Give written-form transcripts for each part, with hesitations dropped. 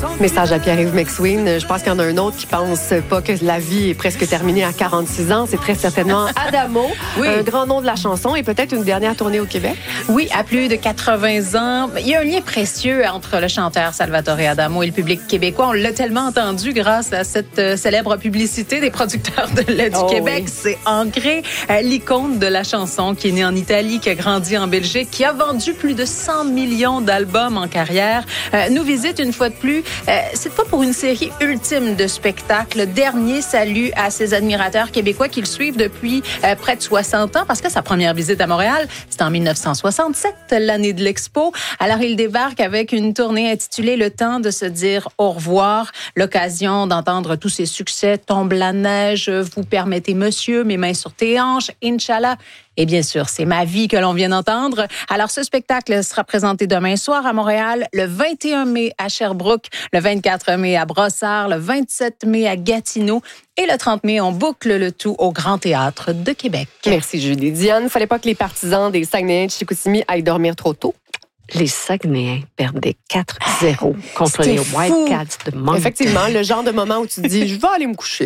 Message à Pierre-Yves McSween. Je pense qu'il y en a un autre qui pense pas que la vie est presque terminée à 46 ans. C'est très certainement Adamo, un grand nom de la chanson et peut-être une dernière tournée au Québec. Oui, à plus de 80 ans. Il y a un lien précieux entre le chanteur Salvatore Adamo et le public québécois. On l'a tellement entendu grâce à cette célèbre publicité des producteurs de lait du Québec. Oui. C'est ancré. L'icône de la chanson qui est née en Italie, qui a grandi en Belgique, qui a vendu plus de 100 millions d'albums en carrière, nous visite une fois de plus. C'est pas pour une série ultime de spectacles. Dernier salut à ses admirateurs québécois qui le suivent depuis près de 60 ans, parce que sa première visite à Montréal, c'était en 1967, l'année de l'Expo. Alors, il débarque avec une tournée intitulée « Le temps de se dire au revoir », l'occasion d'entendre tous ses succès, « Tombe la neige »,« Vous permettez monsieur »,« Mes mains sur tes hanches »,« Inch'Allah ». Et bien sûr, c'est ma vie que l'on vient d'entendre. Alors, ce spectacle sera présenté demain soir à Montréal, le 21 mai à Sherbrooke, le 24 mai à Brossard, le 27 mai à Gatineau et le 30 mai, on boucle le tout au Grand Théâtre de Québec. Merci, Julie. Diane, il ne fallait pas que les partisans des Saguenayens de Chicoutimi aillent dormir trop tôt. Les Saguenayens perdaient 4-0 contre les Wildcats de Moncton. Effectivement, le genre de moment où tu te dis « je vais aller me coucher ».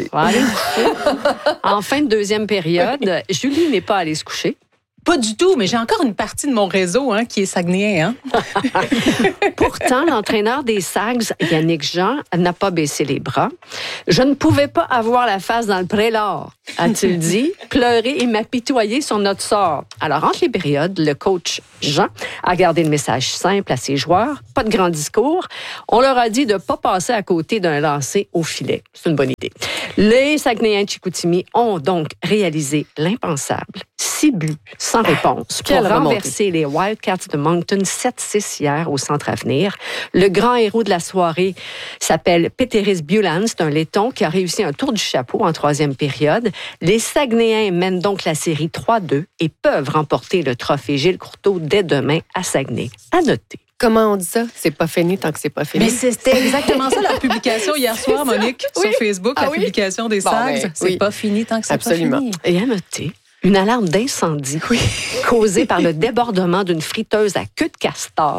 En fin de deuxième période, Julie n'est pas allée se coucher. Pas du tout, mais j'ai encore une partie de mon réseau qui est saguenayen. Pourtant, l'entraîneur des Sags, Yannick Jean, n'a pas baissé les bras. « Je ne pouvais pas avoir la face dans le prélat », a-t-il dit, pleurer et m'apitoyer sur notre sort. Alors, entre les périodes, le coach Jean a gardé le message simple à ses joueurs, pas de grand discours. On leur a dit de ne pas passer à côté d'un lancer au filet. C'est une bonne idée. Les Saguenayens de Chicoutimi ont donc réalisé l'impensable. 6 buts sans réponse pour renverser les Wildcats de Moncton 7-6 hier au Centre Avenir. Le grand héros de la soirée s'appelle Peteris Bulan. C'est un laiton qui a réussi un tour du chapeau en troisième période. Les Saguenayens mènent donc la série 3-2 et peuvent remporter le trophée Gilles Courteau dès demain à Saguenay. À noter. Comment on dit ça? C'est pas fini tant que c'est pas fini. Mais c'était exactement ça, la publication hier soir, Monique, sur Facebook, la publication des Sags. C'est pas fini tant que c'est pas fini. Et à noter, une alarme d'incendie causée par le débordement d'une friteuse à queue de castor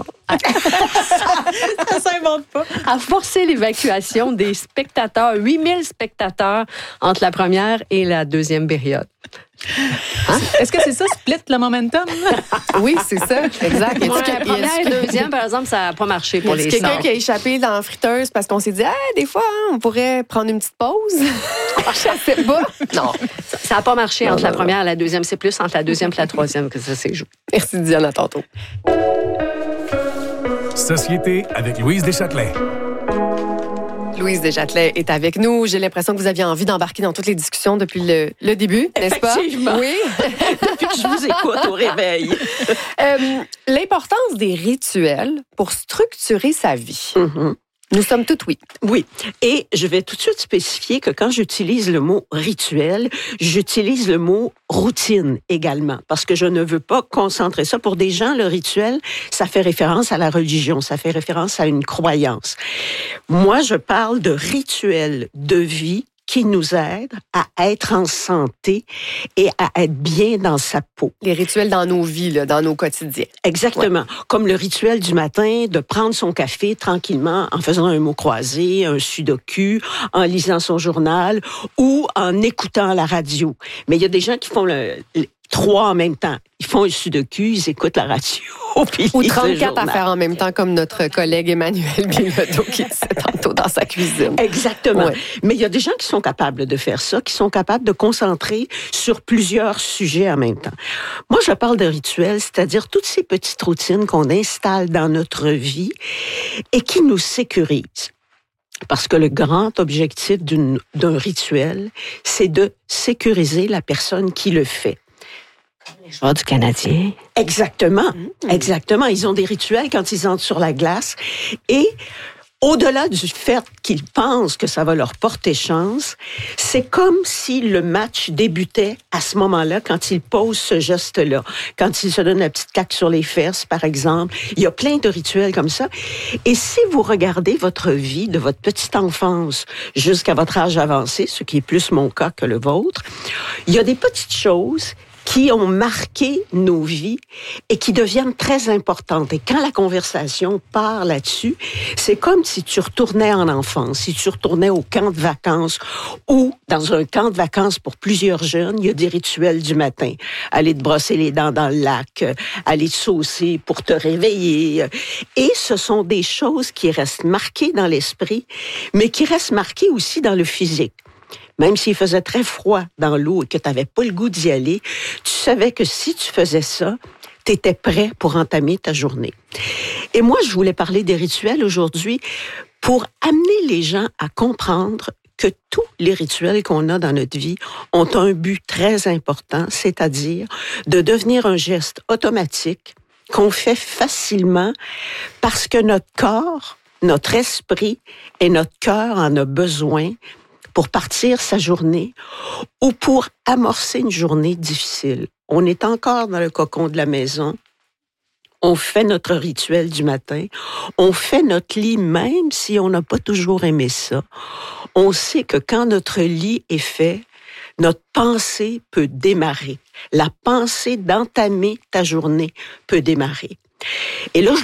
ça s'invente pas. a forcé l'évacuation des spectateurs, 8000 spectateurs, entre la première et la deuxième période. Est-ce que c'est ça, split le momentum? Oui, c'est ça, exact. La première et la deuxième, par exemple, ça n'a pas marché pour les Sags. Quelqu'un qui a échappé dans la friteuse parce qu'on s'est dit, des fois, on pourrait prendre une petite pause. Je sais pas. Non. Ça n'a pas marché entre la première et la deuxième. C'est plus entre la deuxième et la troisième que ça s'est joué. Merci, Diane. À tantôt. Société avec Louise Deschâtelet. Louise Deschâtelet est avec nous. J'ai l'impression que vous aviez envie d'embarquer dans toutes les discussions depuis le début, n'est-ce pas? Effectivement. Oui. Depuis que je vous écoute au réveil. L'importance des rituels pour structurer sa vie. Mm-hmm. Nous sommes toutes oui. Oui. Et je vais tout de suite spécifier que quand j'utilise le mot rituel, j'utilise le mot routine également. Parce que je ne veux pas concentrer ça. Pour des gens, le rituel, ça fait référence à la religion. Ça fait référence à une croyance. Moi, je parle de rituel de vie qui nous aide à être en santé et à être bien dans sa peau. Les rituels dans nos vies, là, dans nos quotidiens. Exactement. Ouais. Comme le rituel du matin, de prendre son café tranquillement en faisant un mot croisé, un sudoku, en lisant son journal ou en écoutant la radio. Mais il y a des gens qui font trois en même temps. Ils font un sudoku, ils écoutent la radio. Ou 34 affaires en même temps, comme notre collègue Emmanuel Bilodeau qui disait tantôt dans sa cuisine. Exactement. Ouais. Mais il y a des gens qui sont capables de faire ça, qui sont capables de concentrer sur plusieurs sujets en même temps. Moi, je parle de rituels, c'est-à-dire toutes ces petites routines qu'on installe dans notre vie et qui nous sécurisent. Parce que le grand objectif d'un rituel, c'est de sécuriser la personne qui le fait. Les joueurs du Canadien. Exactement, exactement. Ils ont des rituels quand ils entrent sur la glace. Et au-delà du fait qu'ils pensent que ça va leur porter chance, c'est comme si le match débutait à ce moment-là, quand ils posent ce geste-là. Quand ils se donnent la petite claque sur les fesses, par exemple. Il y a plein de rituels comme ça. Et si vous regardez votre vie de votre petite enfance jusqu'à votre âge avancé, ce qui est plus mon cas que le vôtre, il y a des petites choses qui ont marqué nos vies et qui deviennent très importantes. Et quand la conversation part là-dessus, c'est comme si tu retournais en enfance, si tu retournais au camp de vacances ou dans un camp de vacances pour plusieurs jeunes, il y a des rituels du matin. Aller te brosser les dents dans le lac, aller te saucer pour te réveiller. Et ce sont des choses qui restent marquées dans l'esprit, mais qui restent marquées aussi dans le physique. Même s'il faisait très froid dans l'eau et que tu n'avais pas le goût d'y aller, tu savais que si tu faisais ça, tu étais prêt pour entamer ta journée. Et moi, je voulais parler des rituels aujourd'hui pour amener les gens à comprendre que tous les rituels qu'on a dans notre vie ont un but très important, c'est-à-dire de devenir un geste automatique qu'on fait facilement parce que notre corps, notre esprit et notre cœur en a besoin pour partir sa journée ou pour amorcer une journée difficile. On est encore dans le cocon de la maison. On fait notre rituel du matin. On fait notre lit même si on n'a pas toujours aimé ça. On sait que quand notre lit est fait, notre pensée peut démarrer. La pensée d'entamer ta journée peut démarrer. Et là,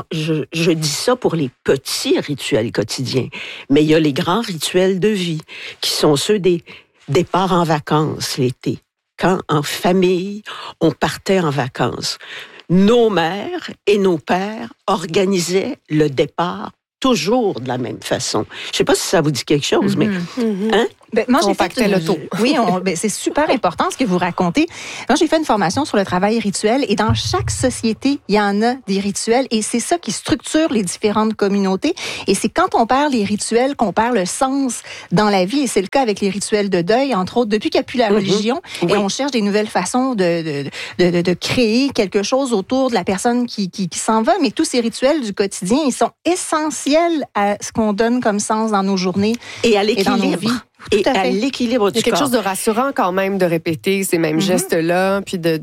je dis ça pour les petits rituels quotidiens, mais il y a les grands rituels de vie qui sont ceux des départs en vacances l'été. Quand, en famille, on partait en vacances, nos mères et nos pères organisaient le départ toujours de la même façon. Je ne sais pas si ça vous dit quelque chose, mais... Hein? Ben, moi, j'ai fait l'auto. Oui, c'est super important ce que vous racontez. Moi, j'ai fait une formation sur le travail rituel et dans chaque société, il y en a des rituels et c'est ça qui structure les différentes communautés. Et c'est quand on perd les rituels qu'on perd le sens dans la vie. Et c'est le cas avec les rituels de deuil, entre autres, depuis qu'il n'y a plus la religion. Oui. Et on cherche des nouvelles façons de créer quelque chose autour de la personne qui s'en va. Mais tous ces rituels du quotidien, ils sont essentiels à ce qu'on donne comme sens dans nos journées et à l'équilibre. Et dans nos vies. Et à l'équilibre du corps. Il y a quelque chose de rassurant quand même de répéter ces mêmes gestes-là, puis ouais.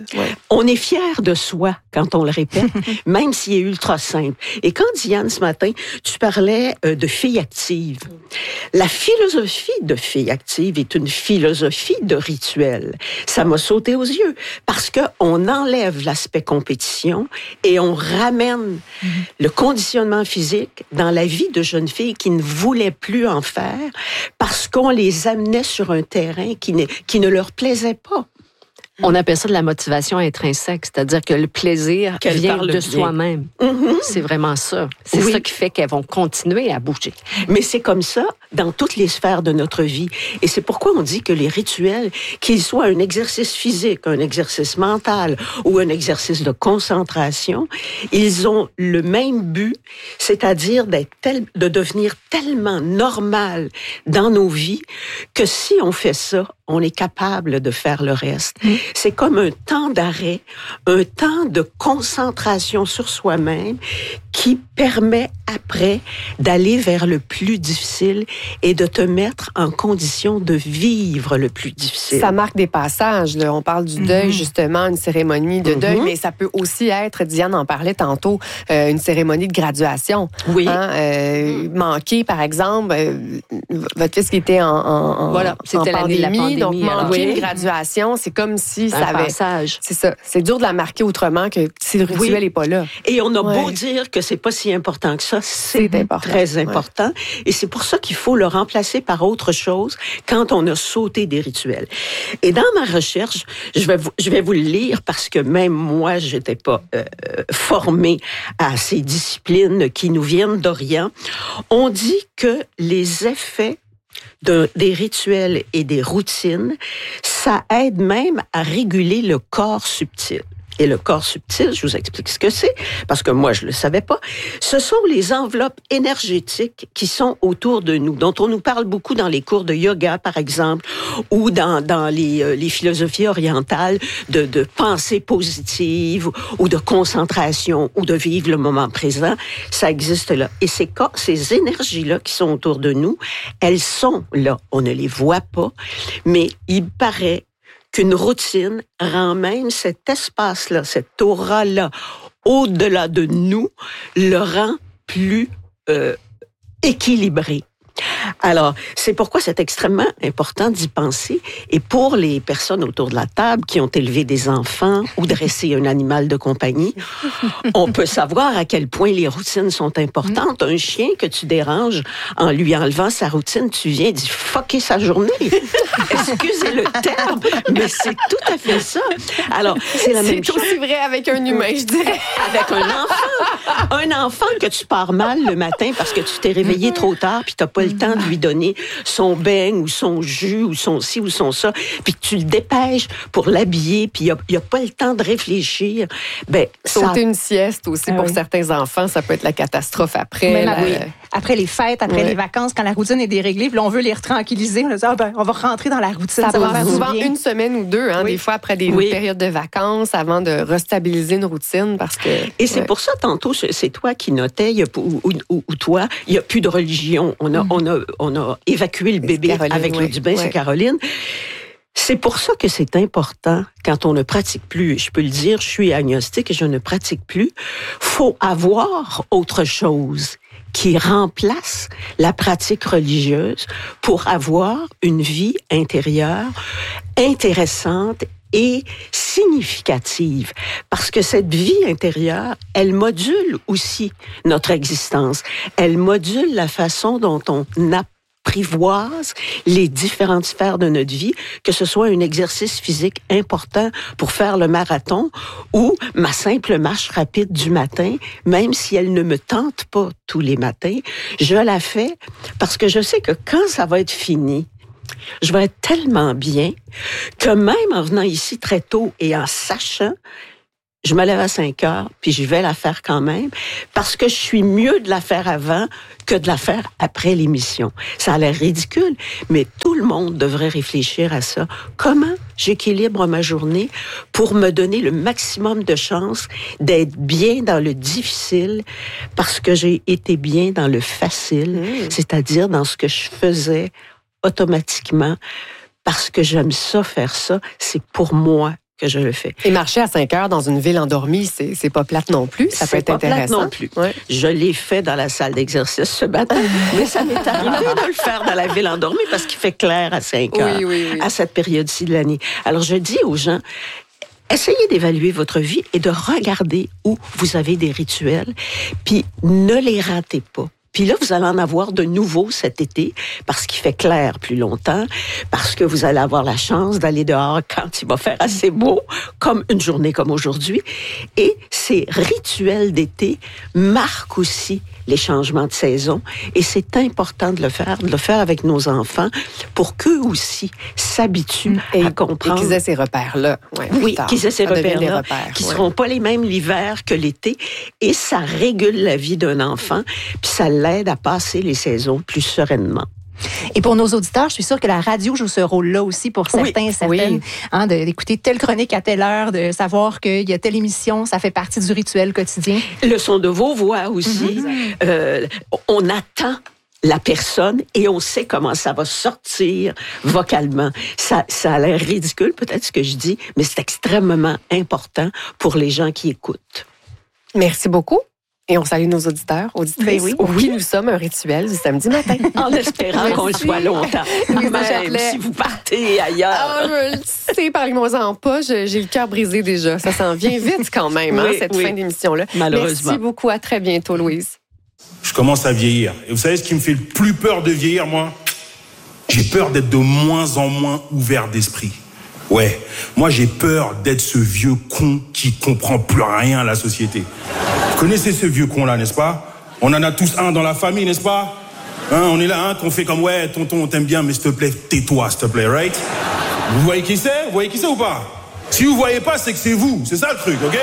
On est fier de soi quand on le répète, même s'il est ultra simple. Et quand, Diane, ce matin, tu parlais de filles actives, la philosophie de filles actives est une philosophie de rituel. Ça m'a sauté aux yeux parce qu'on enlève l'aspect compétition et on ramène le conditionnement physique dans la vie de jeunes filles qui ne voulaient plus en faire parce qu'on les amenait sur un terrain qui ne leur plaisait pas. On appelle ça de la motivation intrinsèque, c'est-à-dire que le plaisir vient de soi-même. C'est vraiment ça. C'est ça qui fait qu'elles vont continuer à bouger. Mais c'est comme ça dans toutes les sphères de notre vie. Et c'est pourquoi on dit que les rituels, qu'ils soient un exercice physique, un exercice mental ou un exercice de concentration, ils ont le même but, c'est-à-dire de devenir tellement normal dans nos vies que si on fait ça, on est capable de faire le reste. C'est comme un temps d'arrêt, un temps de concentration sur soi-même qui permet après d'aller vers le plus difficile et de te mettre en condition de vivre le plus difficile. Ça marque des passages. Là. On parle du deuil, justement, une cérémonie de deuil, mais ça peut aussi être, Diane en parlait tantôt, une cérémonie de graduation. Oui. Manquer, par exemple, votre fils qui était en c'était l'année de la pandémie. Donc, manquer une graduation, c'est comme si ça avait... passage. C'est ça. C'est dur de la marquer autrement que si le rituel n'est pas là. Et on a beau dire que c'est pas si important que ça, c'est important. Très important. Ouais. Et c'est pour ça qu'il faut le remplacer par autre chose quand on a sauté des rituels. Et dans ma recherche, je vais vous le lire parce que même moi, j'étais pas formée à ces disciplines qui nous viennent d'Orient. On dit que les effets des rituels et des routines, ça aide même à réguler le corps subtil. Et le corps subtil, je vous explique ce que c'est, parce que moi, je le savais pas. Ce sont les enveloppes énergétiques qui sont autour de nous, dont on nous parle beaucoup dans les cours de yoga, par exemple, ou dans les philosophies orientales de pensée positive, ou de concentration, ou de vivre le moment présent. Ça existe là. Et ces énergies-là qui sont autour de nous, elles sont là. On ne les voit pas, mais il paraît qu'une routine rend même cet espace-là, cette aura-là, au-delà de nous, le rend plus équilibré. Alors, c'est pourquoi c'est extrêmement important d'y penser. Et pour les personnes autour de la table qui ont élevé des enfants ou dressé un animal de compagnie, on peut savoir à quel point les routines sont importantes. Un chien que tu déranges en lui enlevant sa routine, tu viens d'y fucker sa journée. Excusez le terme, mais c'est tout à fait ça. Alors, c'est la même chose. C'est aussi vrai avec un humain, je dirais. Avec un enfant. Un enfant que tu pars mal le matin parce que tu t'es réveillé trop tard puis t'as pas le temps de lui donner son beigne ou son jus ou son ci ou son ça, puis tu le dépêches pour l'habiller puis il a pas le temps de réfléchir. Ben, sauter une sieste aussi pour certains enfants, ça peut être la catastrophe après. Après les fêtes, après les vacances, quand la routine est déréglée, puis là, on veut les retranquilliser. On va rentrer dans la routine. Ça va faire souvent une semaine ou deux, des fois après des périodes de vacances, avant de restabiliser une routine. Parce que, et c'est pour ça, tantôt, c'est toi qui notais, ou toi, il n'y a plus de religion. On a évacué le bébé avec Claude Dubin, c'est Caroline. C'est pour ça que c'est important, quand on ne pratique plus, je peux le dire, je suis agnostique et je ne pratique plus, faut avoir autre chose qui remplace la pratique religieuse pour avoir une vie intérieure intéressante et significative. Parce que cette vie intérieure, elle module aussi notre existence. Elle module la façon dont on apprivoise les différentes sphères de notre vie, que ce soit un exercice physique important pour faire le marathon ou ma simple marche rapide du matin, même si elle ne me tente pas tous les matins, je la fais parce que je sais que quand ça va être fini, je vais être tellement bien que même en venant ici très tôt et en sachant, je me lève à 5 heures, puis je vais la faire quand même, parce que je suis mieux de la faire avant que de la faire après l'émission. Ça a l'air ridicule, mais tout le monde devrait réfléchir à ça. Comment j'équilibre ma journée pour me donner le maximum de chances d'être bien dans le difficile, parce que j'ai été bien dans le facile, c'est-à-dire dans ce que je faisais automatiquement, parce que j'aime ça, faire ça, c'est pour moi que je le fais. Et marcher à 5 heures dans une ville endormie, c'est pas plate non plus. Ça peut être intéressant. C'est pas plate non plus. Ouais. Je l'ai fait dans la salle d'exercice ce matin, mais ça m'est arrivé de le faire dans la ville endormie parce qu'il fait clair à 5 heures, à cette période-ci de l'année. Alors, je dis aux gens, essayez d'évaluer votre vie et de regarder où vous avez des rituels, puis ne les ratez pas. Puis là, vous allez en avoir de nouveaux cet été parce qu'il fait clair plus longtemps, parce que vous allez avoir la chance d'aller dehors quand il va faire assez beau, comme une journée comme aujourd'hui. Et ces rituels d'été marquent aussi les changements de saison. Et c'est important de le faire avec nos enfants pour qu'eux aussi s'habituent à comprendre. Et qu'ils aient ces repères-là. Oui, qu'ils aient ces repères-là, qui ne seront pas les mêmes l'hiver que l'été. Et ça régule la vie d'un enfant, puis ça l'aide à passer les saisons plus sereinement. Et pour nos auditeurs, je suis sûre que la radio joue ce rôle-là aussi pour certains et certaines. D'écouter telle chronique à telle heure, de savoir qu'il y a telle émission, ça fait partie du rituel quotidien. Le son de vos voix aussi. On attend la personne et on sait comment ça va sortir vocalement. Ça a l'air ridicule, peut-être ce que je dis, mais c'est extrêmement important pour les gens qui écoutent. Merci beaucoup. Et on salue nos auditeurs, auditrices. Oui, nous sommes un rituel du samedi matin. En espérant qu'on le soit longtemps. Même si vous partez ailleurs. Je le sais, parlez-moi-en pas. J'ai le cœur brisé déjà. Ça s'en vient vite quand même, cette fin d'émission-là. Malheureusement. Merci beaucoup. À très bientôt, Louise. Je commence à vieillir. Et vous savez ce qui me fait le plus peur de vieillir, moi? J'ai peur d'être de moins en moins ouvert d'esprit. Ouais, moi j'ai peur d'être ce vieux con qui comprend plus rien à la société. Vous connaissez ce vieux con-là, n'est-ce pas? On en a tous un dans la famille, n'est-ce pas? On est là, qu'on fait comme, ouais, tonton, on t'aime bien, mais s'il te plaît, tais-toi, s'il te plaît, right? Vous voyez qui c'est? Vous voyez qui c'est ou pas? Si vous voyez pas, c'est que c'est vous. C'est ça le truc, OK?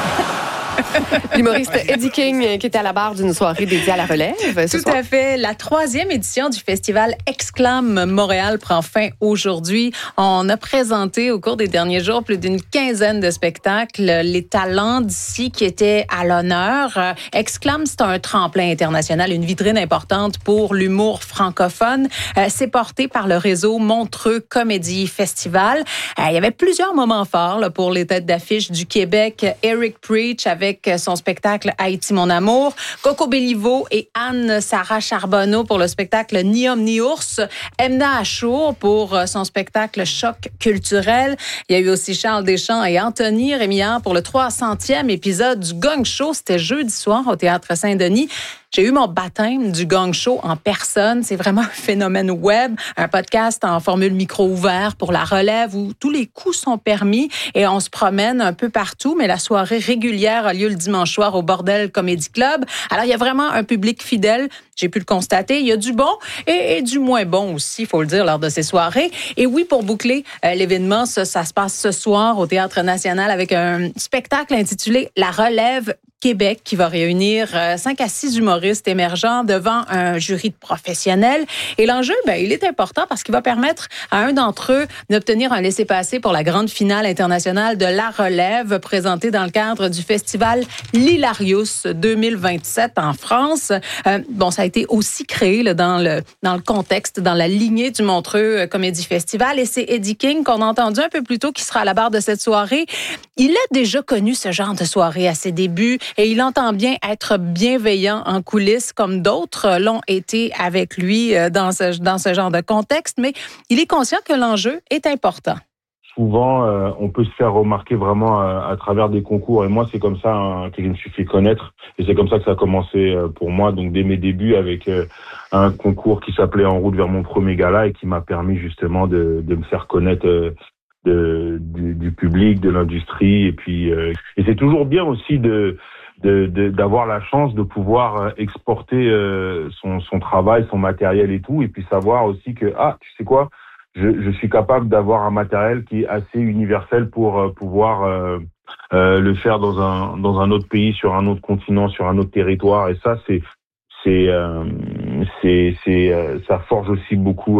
L'humoriste Eddie King qui était à la barre d'une soirée dédiée à la relève. Tout à fait. La 3e édition du festival Exclame Montréal prend fin aujourd'hui. On a présenté au cours des derniers jours plus d'une quinzaine de spectacles. Les talents d'ici qui étaient à l'honneur. Exclame, c'est un tremplin international, une vitrine importante pour l'humour francophone. C'est porté par le réseau Montreux Comédie Festival. Il y avait plusieurs moments forts là, pour les têtes d'affiche du Québec. Eric Preach avec avec son spectacle Haïti, mon amour. Coco Béliveau et Anne-Sara Charbonneau pour le spectacle Ni homme ni ours. Emna Achour pour son spectacle Choc culturel. Il y a eu aussi Charles Deschamps et Anthony Rémillard pour le 300e épisode du Gong Show. C'était jeudi soir au Théâtre Saint-Denis. J'ai eu mon baptême du Gong Show en personne. C'est vraiment un phénomène web, un podcast en formule micro ouvert pour la relève où tous les coups sont permis et on se promène un peu partout. Mais la soirée régulière a lieu le dimanche soir au Bordel Comedy Club. Alors, il y a vraiment un public fidèle. J'ai pu le constater. Il y a du bon et du moins bon aussi, il faut le dire, lors de ces soirées. Et oui, pour boucler l'événement, ça se passe ce soir au Théâtre National avec un spectacle intitulé La Relève Québec qui va réunir 5 à 6 humoristes émergents devant un jury de professionnels. Et l'enjeu, il est important parce qu'il va permettre à un d'entre eux d'obtenir un laissez-passer pour la grande finale internationale de La Relève présentée dans le cadre du festival L'Hilarius 2027 en France. Ça a été aussi créé là, dans le contexte, dans la lignée du Montreux Comédie Festival. Et c'est Eddie King qu'on a entendu un peu plus tôt qui sera à la barre de cette soirée. Il a déjà connu ce genre de soirée à ses débuts. Et il entend bien être bienveillant en coulisses, comme d'autres l'ont été avec lui dans ce genre de contexte. Mais il est conscient que l'enjeu est important. Souvent, on peut se faire remarquer vraiment à travers des concours. Et moi, c'est comme ça que je me suis fait connaître. Et c'est comme ça que ça a commencé pour moi. Donc, dès mes débuts, avec un concours qui s'appelait En route vers mon premier gala et qui m'a permis justement de me faire connaître du public, de l'industrie. Et puis, et c'est toujours bien aussi d'avoir la chance de pouvoir exporter son travail, son matériel et tout, et puis savoir aussi que tu sais quoi, je suis capable d'avoir un matériel qui est assez universel pour pouvoir le faire dans un autre pays, sur un autre continent, sur un autre territoire, et ça ça forge aussi beaucoup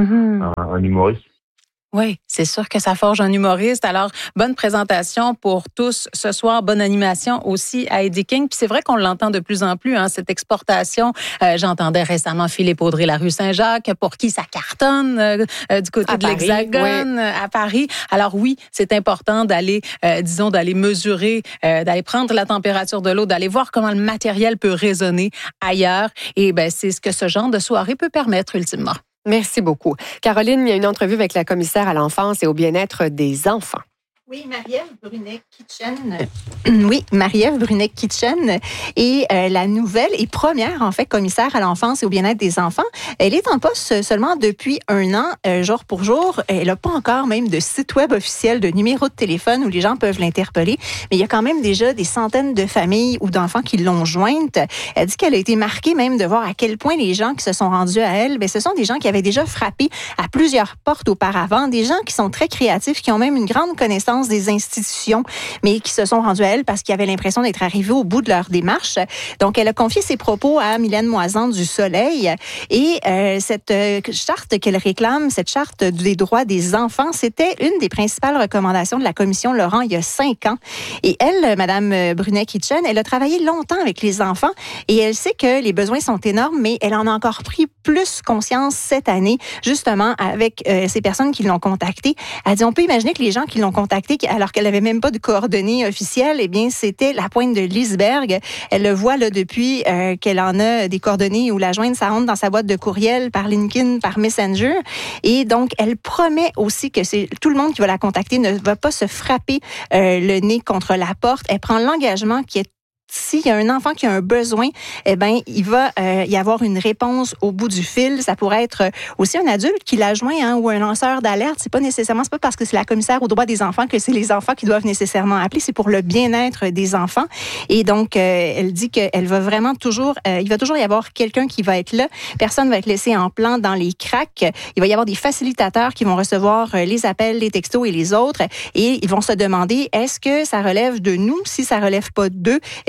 un humoriste. Oui, c'est sûr que ça forge un humoriste. Alors, bonne présentation pour tous ce soir. Bonne animation aussi à Eddie King. Puis c'est vrai qu'on l'entend de plus en plus, cette exportation. J'entendais récemment Philippe Audrey, la rue Saint-Jacques, pour qui ça cartonne du côté de l'Hexagone, à Paris. Alors oui, c'est important d'aller, d'aller mesurer, d'aller prendre la température de l'eau, d'aller voir comment le matériel peut résonner ailleurs. Et c'est ce que ce genre de soirée peut permettre ultimement. Merci beaucoup. Caroline, il y a une entrevue avec la commissaire à l'enfance et au bien-être des enfants. Oui, Marie-Ève Brunet-Kitchen. Marie-Ève Brunet-Kitchen est la nouvelle et première, en fait, commissaire à l'enfance et au bien-être des enfants. Elle est en poste seulement depuis 1 an, jour pour jour. Elle n'a pas encore même de site web officiel, de numéro de téléphone où les gens peuvent l'interpeller. Mais il y a quand même déjà des centaines de familles ou d'enfants qui l'ont jointe. Elle dit qu'elle a été marquée même de voir à quel point les gens qui se sont rendus à elle, ce sont des gens qui avaient déjà frappé à plusieurs portes auparavant, des gens qui sont très créatifs, qui ont même une grande connaissance des institutions, mais qui se sont rendus à elle parce qu'ils avaient l'impression d'être arrivés au bout de leur démarche. Donc, elle a confié ses propos à Mylène Moisan du Soleil. Et cette charte qu'elle réclame, cette charte des droits des enfants, c'était une des principales recommandations de la commission Laurent il y a 5 ans. Et elle, Madame Brunet-Kitchen, elle a travaillé longtemps avec les enfants et elle sait que les besoins sont énormes, mais elle en a encore pris plus conscience cette année, justement, avec ces personnes qui l'ont contactée. Elle dit, on peut imaginer que les gens qui l'ont contactée, alors qu'elle n'avait même pas de coordonnées officielles, c'était la pointe de l'iceberg. Elle le voit là depuis qu'elle en a des coordonnées où la joindre, ça rentre dans sa boîte de courriel par LinkedIn, par Messenger. Et donc, elle promet aussi que c'est tout le monde qui va la contacter ne va pas se frapper le nez contre la porte. Elle prend l'engagement qui est s'il y a un enfant qui a un besoin, il va y avoir une réponse au bout du fil. Ça pourrait être aussi un adulte qui l'a joint ou un lanceur d'alerte. C'est pas parce que c'est la commissaire aux droits des enfants que c'est les enfants qui doivent nécessairement appeler. C'est pour le bien-être des enfants. Et donc, elle dit qu'elle va vraiment il va toujours y avoir quelqu'un qui va être là. Personne va être laissé en plan dans les cracks. Il va y avoir des facilitateurs qui vont recevoir les appels, les textos et les autres. Et ils vont se demander, est-ce que ça relève de nous? Si ça relève pas d'eux,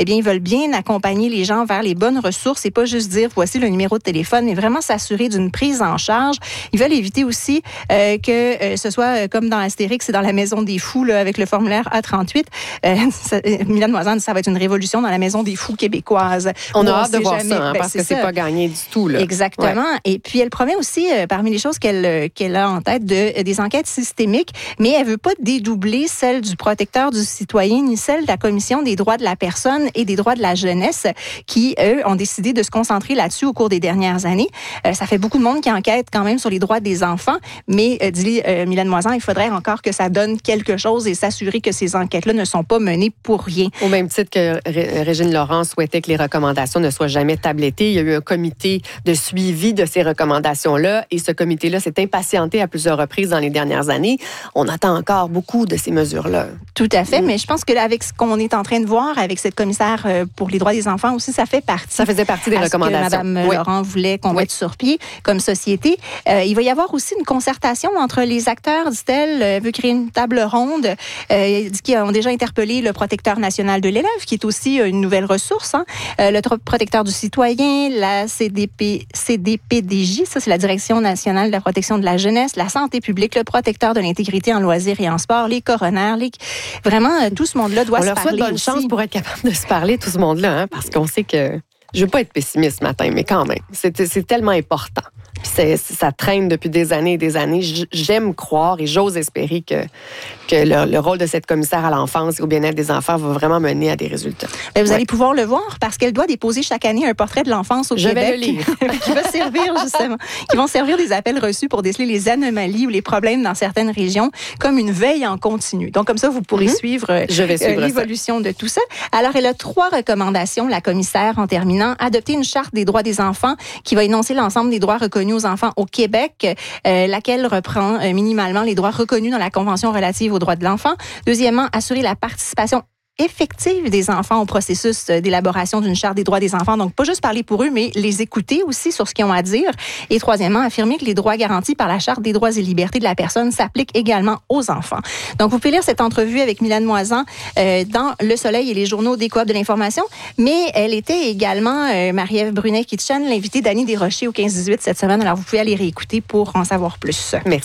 bien, ils veulent bien accompagner les gens vers les bonnes ressources et pas juste dire voici le numéro de téléphone, mais vraiment s'assurer d'une prise en charge. Ils veulent éviter aussi que ce soit comme dans Astérix et dans la Maison des Fous là, avec le formulaire A38. Mylène Moisan dit ça va être une révolution dans la Maison des Fous québécoise. On a hâte de voir ça, parce que c'est pas gagné du tout. Là. Exactement. Ouais. Et puis, elle promet aussi, parmi les choses qu'elle a en tête, des enquêtes systémiques, mais elle veut pas dédoubler celle du protecteur du citoyen ni celle de la Commission des droits de la personne et des droits de la jeunesse qui, eux, ont décidé de se concentrer là-dessus au cours des dernières années. Ça fait beaucoup de monde qui enquête quand même sur les droits des enfants, mais, dit Mylène Moisan, il faudrait encore que ça donne quelque chose et s'assurer que ces enquêtes-là ne sont pas menées pour rien. Au même titre que Régine Laurent souhaitait que les recommandations ne soient jamais tablettées, il y a eu un comité de suivi de ces recommandations-là et ce comité-là s'est impatienté à plusieurs reprises dans les dernières années. On attend encore beaucoup de ces mesures-là. Tout à fait, mais je pense qu'avec ce qu'on est en train de voir avec cette commissaire pour les droits des enfants aussi, ça fait partie. Ça faisait partie des recommandations. Que Mme Laurent voulait qu'on mette sur pied comme société. Il va y avoir aussi une concertation entre les acteurs, dit-elle. Elle veut créer une table ronde qui ont déjà interpellé le protecteur national de l'élève, qui est aussi une nouvelle ressource, le protecteur du citoyen, la CDPDJ, ça c'est la Direction nationale de la protection de la jeunesse, la santé publique, le protecteur de l'intégrité en loisirs et en sport, les coronaires, vraiment tout ce monde-là doit se parler. On leur souhaite bonne chance pour être capable de se parler, tout ce monde-là, parce qu'on sait que je veux pas être pessimiste ce matin, mais quand même, c'est tellement important. Puis ça traîne depuis des années et des années. J'aime croire et j'ose espérer que le rôle de cette commissaire à l'enfance et au bien-être des enfants va vraiment mener à des résultats. Mais vous allez pouvoir le voir parce qu'elle doit déposer chaque année un portrait de l'enfance au Québec. Je vais le lire. Qui va servir justement, qui vont servir des appels reçus pour déceler les anomalies ou les problèmes dans certaines régions comme une veille en continu. Donc comme ça, vous pourrez suivre l'évolution de tout ça. Alors elle a 3 recommandations, la commissaire, en terminant. Adopter une charte des droits des enfants qui va énoncer l'ensemble des droits reconnus aux enfants au Québec, laquelle reprend minimalement les droits reconnus dans la Convention relative aux droits de l'enfant. Deuxièmement, assurer la participation effective des enfants au processus d'élaboration d'une charte des droits des enfants. Donc, pas juste parler pour eux, mais les écouter aussi sur ce qu'ils ont à dire. Et troisièmement, affirmer que les droits garantis par la Charte des droits et libertés de la personne s'appliquent également aux enfants. Donc, vous pouvez lire cette entrevue avec Mylène Moisan dans Le Soleil et les journaux des Coop de l'information. Mais elle était également, Marie-Ève Brunet-Kitchen, l'invitée d'Annie Desrochers au 15-18 cette semaine. Alors, vous pouvez aller réécouter pour en savoir plus. Merci.